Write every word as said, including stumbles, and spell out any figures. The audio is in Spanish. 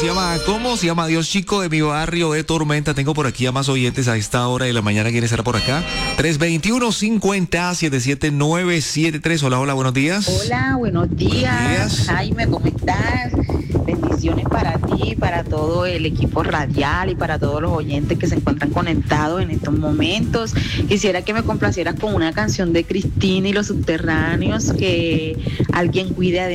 se llama ¿Cómo? Se llama Dios Chico de mi barrio de Tormenta. Tengo por aquí a más oyentes a esta hora de la mañana. ¿Quiere estar por acá? tres veintiuno, cincuenta, setenta y siete, novecientos setenta y tres. Hola, hola, buenos días. Hola, buenos días. Buenos días. Jaime, ¿cómo estás? Bendiciones para ti, para todo el equipo radial y para todos los oyentes que se encuentran conectados en estos momentos. Quisiera que me complacieras con una canción de Cristina y los Subterráneos, que alguien cuide